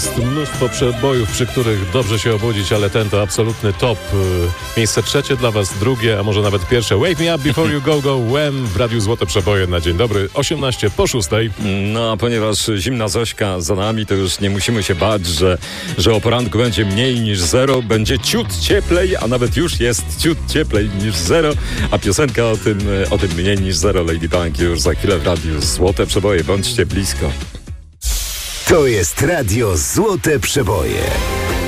Jest mnóstwo przebojów, przy których dobrze się obudzić, ale ten to absolutny top. Miejsce trzecie dla was, drugie, a może nawet pierwsze. Wake me up before you go Wham! W Radiu Złote Przeboje na dzień dobry, 18:06. No a ponieważ zimna Zośka za nami, to już nie musimy się bać, że o poranku będzie mniej niż 0, będzie ciut cieplej, a nawet już jest ciut cieplej niż 0, a piosenka o tym mniej niż 0 Lady Punk już za chwilę w Radiu Złote Przeboje. Bądźcie blisko. To jest Radio Złote Przeboje.